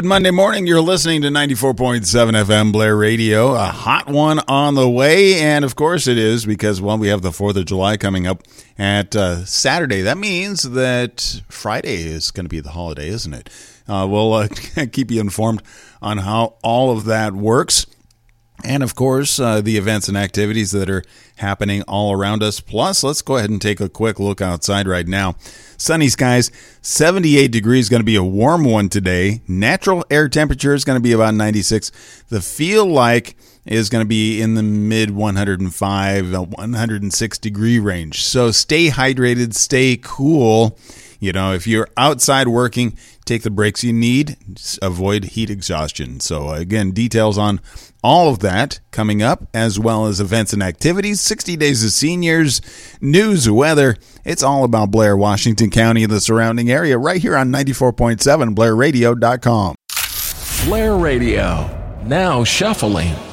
Good Monday morning. You're listening to 94.7 FM Blair Radio. A hot one on the way. And of course it is because, well, we have the 4th of July coming up at Saturday. That means that Friday is going to be the holiday, isn't it? We'll keep you informed on how all of that works. And, of course, the events and activities that are happening all around us. Plus, let's go ahead and take a quick look outside right now. Sunny skies, 78 degrees, going to be a warm one today. Natural air temperature is going to be about 96. The feel like is going to be in the mid 105, 106 degree range. So stay hydrated, stay cool. You know, if you're outside working, take the breaks you need. Just avoid heat exhaustion. So, again, details on all of that coming up, as well as events and activities, 60 Days of Seniors, news, weather. It's all about Blair, Washington County, and the surrounding area right here on 94.7 BlairRadio.com. Blair Radio, now shuffling.